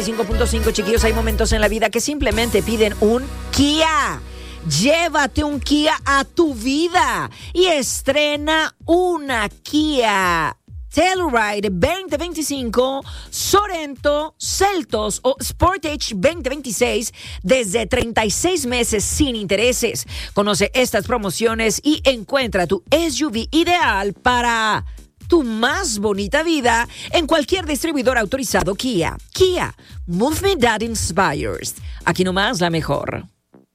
5.5, chiquillos, hay momentos en la vida que simplemente piden un Kia. Llévate un Kia a tu vida y estrena una Kia Telluride 2025, Sorento, Seltos o Sportage 2026 desde 36 meses sin intereses. Conoce estas promociones y encuentra tu SUV ideal para tu más bonita vida en cualquier distribuidor autorizado Kia. Kia, movement that inspires. Aquí nomás la mejor.